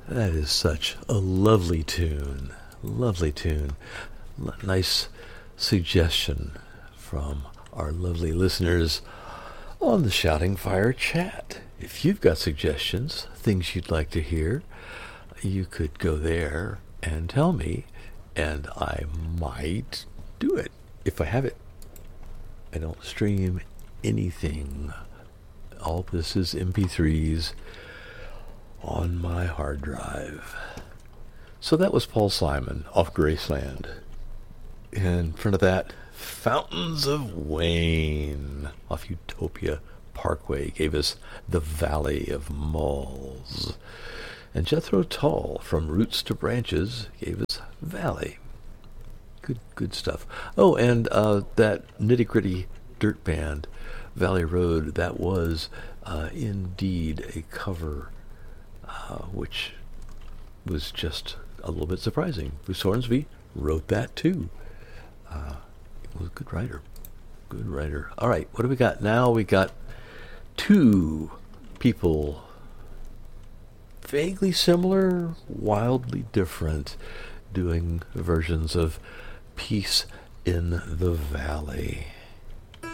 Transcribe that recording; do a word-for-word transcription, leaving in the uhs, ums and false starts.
That is such a lovely tune. Lovely tune. L- nice suggestion from our lovely listeners on the Shouting Fire chat. If you've got suggestions, things you'd like to hear, you could go there and tell me, and I might do it if I have it. I don't stream anything. All this is M P threes on my hard drive. So that was Paul Simon off Graceland. In front of that, Fountains of Wayne off Utopia Parkway gave us The Valley of Moles. And Jethro Tull from Roots to Branches gave us Valley. Good, good stuff. Oh, and uh, that Nitty Gritty Dirt Band, Valley Road, that was uh, indeed a cover, uh, which was just a little bit surprising. Bruce Hornsby wrote that too. Uh, he was a good writer. Good writer. All right, what do we got now? We got two people vaguely similar, wildly different, doing versions of Peace in the Valley.